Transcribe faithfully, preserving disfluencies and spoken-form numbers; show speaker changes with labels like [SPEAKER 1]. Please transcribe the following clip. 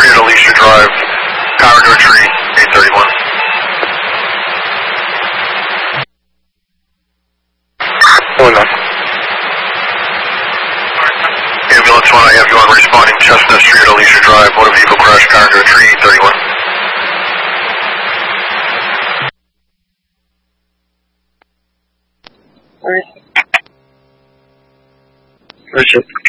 [SPEAKER 1] Street at Alicia Drive, power to a tree, eight thirty-one.
[SPEAKER 2] Hola.
[SPEAKER 1] Ambulance one, I have you on responding Chestnut Street at Alicia Drive, motor vehicle crash, power to a tree, eight thirty-one.
[SPEAKER 2] Richard.